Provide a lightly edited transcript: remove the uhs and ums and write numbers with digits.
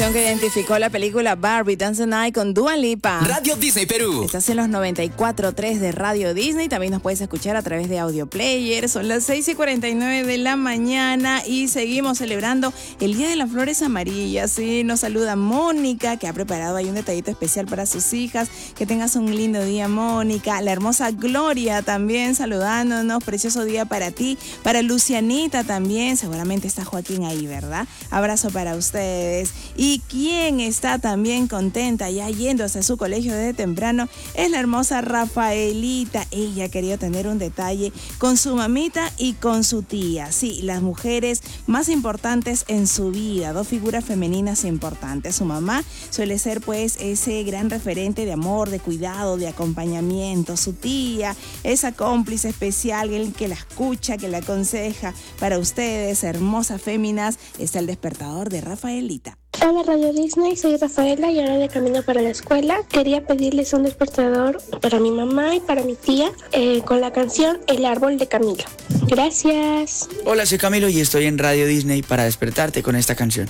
Que identificó la película Barbie Dance the Night con Dua Lipa. Radio Disney Perú. Estás en los 94.3 de Radio Disney. También nos puedes escuchar a través de Audio Player. Son las 6:49 de la mañana y seguimos celebrando el Día de las Flores Amarillas. Sí, nos saluda Mónica, que ha preparado ahí un detallito especial para sus hijas. Que tengas un lindo día, Mónica. La hermosa Gloria también saludándonos. Precioso día para ti. Para Lucianita también. Seguramente está Joaquín ahí, ¿verdad? Abrazo para ustedes. Y quien está también contenta ya yendo hasta su colegio desde temprano es la hermosa Rafaelita. Ella quería tener un detalle con su mamita y con su tía. Sí, las mujeres más importantes en su vida, dos figuras femeninas importantes. Su mamá suele ser pues ese gran referente de amor, de cuidado, de acompañamiento. Su tía, esa cómplice especial, el que la escucha, que la aconseja. Para ustedes, hermosas féminas, está el despertador de Rafaelita. Hola Radio Disney, soy Rafaela y ahora de camino para la escuela. Quería pedirles un despertador para mi mamá y para mi tía con la canción El Árbol de Camilo. Gracias. Hola, soy Camilo y estoy en Radio Disney para despertarte con esta canción.